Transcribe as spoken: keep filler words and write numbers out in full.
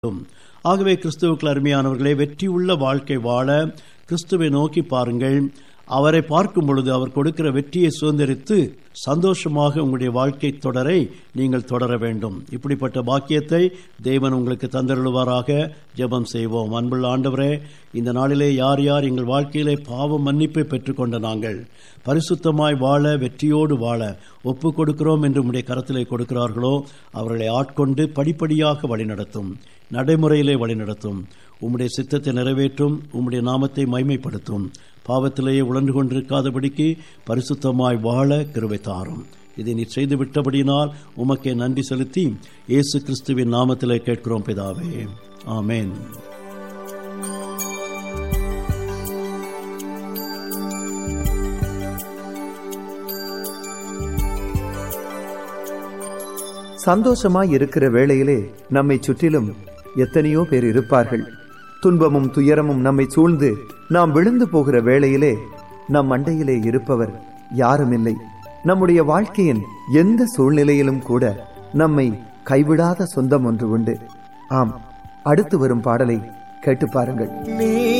ஆகவே கிறிஸ்துவுக்குள் அருமையானவர்களே, வெற்றியுள்ள வாழ்க்கை வாழ கிறிஸ்துவை நோக்கி பாருங்கள். அவரை பார்க்கும் பொழுது அவர் கொடுக்கிற வெற்றியை சுதந்திரித்து சந்தோஷமாக உங்களுடைய வாழ்க்கை தொடரை நீங்கள் தொடர வேண்டும். இப்படிப்பட்ட பாக்கியத்தை தேவன் உங்களுக்கு தந்தருளுவாராக. ஜெபம் செய்வோம். அன்புள்ள ஆண்டவரே, இந்த நாளிலே யார் யார் எங்கள் வாழ்க்கையிலே பாவ மன்னிப்பை பெற்றுக்கொண்ட நாங்கள் பரிசுத்தமாய் வாழ, வெற்றியோடு வாழ ஒப்பு கொடுக்கிறோம் என்று உம்முடைய கரத்திலே கொடுக்கிறார்களோ அவர்களை ஆட்கொண்டு படிப்படியாக வழிநடத்தும், நடைமுறையிலே வழிநடத்தும், உம்முடைய சித்தத்தை நிறைவேற்றும், உம்முடைய நாமத்தை மைமைப்படுத்தும். பாவத்திலேயே உழன்று கொண்டிருக்காதபடிக்கு பரிசுத்தமாய் வாழ கிருபை தாரும். இதை நீ செய்து விட்டபடியினால் உமக்கே நன்றி செலுத்தி இயேசு கிறிஸ்துவின் நாமத்திலே கேட்கிறோம் பிதாவே, ஆமென். சந்தோஷமாய் இருக்கிற வேளையிலே நம்மை சுற்றிலும் எத்தனையோ பேர் இருப்பார்கள். துன்பமும் துயரமும் நம்மை சூழ்ந்து நாம் விழுந்து போகிற வேளையிலே நம் அண்டையிலே இருப்பவர் யாரும் இல்லை. நம்முடைய வாழ்க்கையின் எந்த சூழ்நிலையிலும் கூட நம்மை கைவிடாத சொந்தம் ஒன்று உண்டு. ஆம், அடுத்து வரும் பாடலை கேட்டு பாருங்கள்.